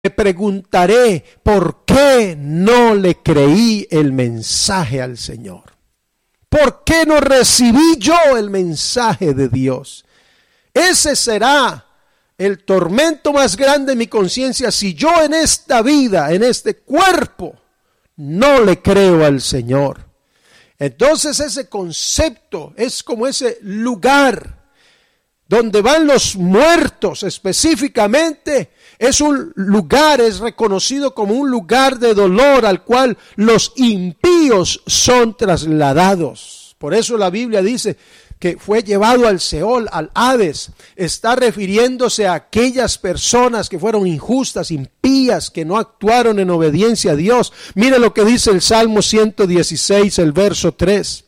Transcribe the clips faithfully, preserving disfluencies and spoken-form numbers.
Me preguntaré por qué no le creí el mensaje al Señor. ¿Por qué no recibí yo el mensaje de Dios? Ese será el tormento más grande de mi conciencia si yo en esta vida, en este cuerpo, no le creo al Señor. Entonces ese concepto es como ese lugar donde van los muertos específicamente. Es un lugar, es reconocido como un lugar de dolor al cual los impíos son trasladados. Por eso la Biblia dice que fue llevado al Seol, al Hades. Está refiriéndose a aquellas personas que fueron injustas, impías, que no actuaron en obediencia a Dios. Mire lo que dice el Salmo ciento dieciséis, el verso tres.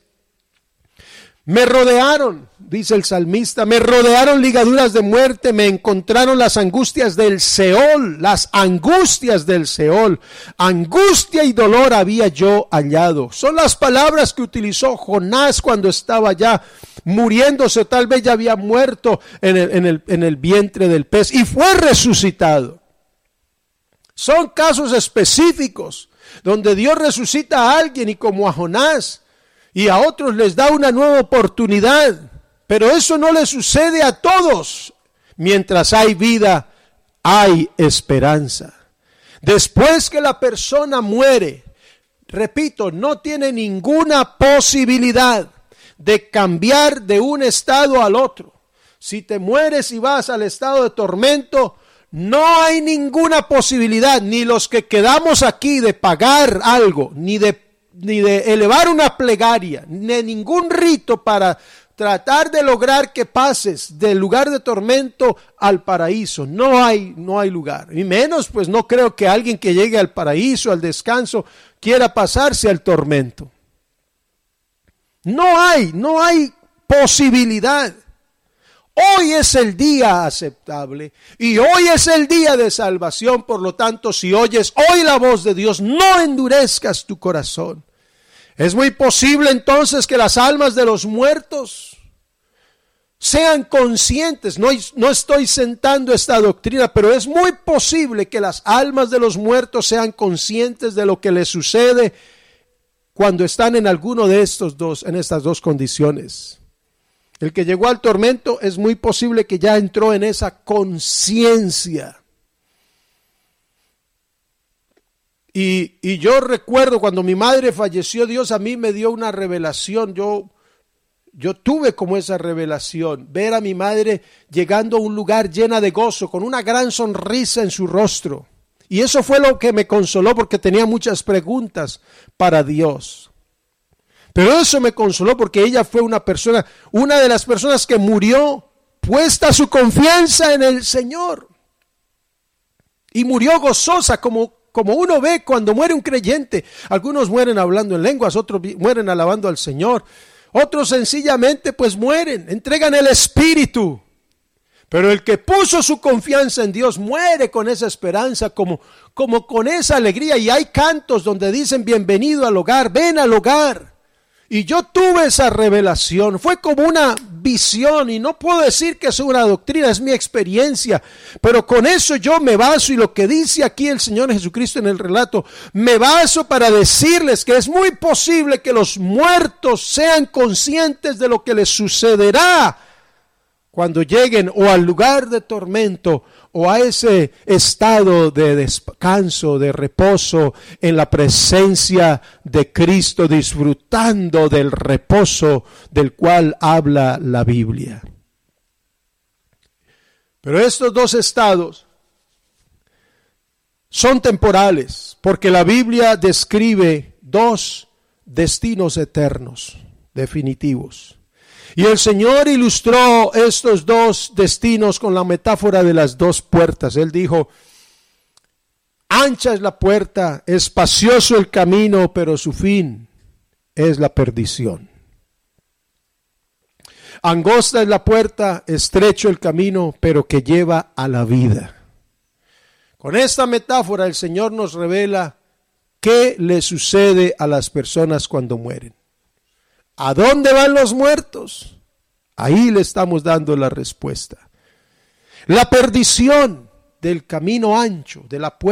Me rodearon, dice el salmista, me rodearon ligaduras de muerte, me encontraron las angustias del Seol, las angustias del Seol. Angustia y dolor había yo hallado. Son las palabras que utilizó Jonás cuando estaba ya muriéndose, tal vez ya había muerto en el, en el, en el vientre del pez y fue resucitado. Son casos específicos donde Dios resucita a alguien y como a Jonás, y a otros les da una nueva oportunidad, pero eso no le sucede a todos. Mientras hay vida, hay esperanza. Después que la persona muere, repito, no tiene ninguna posibilidad de cambiar de un estado al otro. Si te mueres y vas al estado de tormento, no hay ninguna posibilidad, ni los que quedamos aquí, de pagar algo, ni de ni de elevar una plegaria, ni ningún rito para tratar de lograr que pases del lugar de tormento al paraíso. No hay, no hay lugar. Y menos, pues no creo que alguien que llegue al paraíso, al descanso, quiera pasarse al tormento. No hay, no hay posibilidad. Hoy es el día aceptable y hoy es el día de salvación. Por lo tanto, si oyes hoy la voz de Dios, no endurezcas tu corazón. Es muy posible entonces que las almas de los muertos sean conscientes. No, no estoy sentando esta doctrina, pero es muy posible que las almas de los muertos sean conscientes de lo que les sucede cuando están en alguno de estos dos, en estas dos condiciones. El que llegó al tormento es muy posible que ya entró en esa conciencia. Y, y yo recuerdo cuando mi madre falleció, Dios a mí me dio una revelación. Yo, yo tuve como esa revelación, ver a mi madre llegando a un lugar llena de gozo, con una gran sonrisa en su rostro. Y eso fue lo que me consoló porque tenía muchas preguntas para Dios. Pero eso me consoló porque ella fue una persona, una de las personas que murió puesta su confianza en el Señor. Y murió gozosa como, como uno ve cuando muere un creyente. Algunos mueren hablando en lenguas, otros mueren alabando al Señor. Otros sencillamente pues mueren, entregan el espíritu. Pero el que puso su confianza en Dios muere con esa esperanza, como, como con esa alegría. Y hay cantos donde dicen bienvenido al hogar, ven al hogar. Y yo tuve esa revelación, fue como una visión y no puedo decir que es una doctrina, es mi experiencia, pero con eso yo me baso y lo que dice aquí el Señor Jesucristo en el relato, me baso para decirles que es muy posible que los muertos sean conscientes de lo que les sucederá cuando lleguen o al lugar de tormento o a ese estado de descanso, de reposo en la presencia de Cristo, disfrutando del reposo del cual habla la Biblia. Pero estos dos estados son temporales, porque la Biblia describe dos destinos eternos, definitivos. Y el Señor ilustró estos dos destinos con la metáfora de las dos puertas. Él dijo, ancha es la puerta, espacioso el camino, pero su fin es la perdición. Angosta es la puerta, estrecho el camino, pero que lleva a la vida. Con esta metáfora el Señor nos revela qué le sucede a las personas cuando mueren. ¿A dónde van los muertos? Ahí le estamos dando la respuesta. La perdición, del camino ancho, de la puerta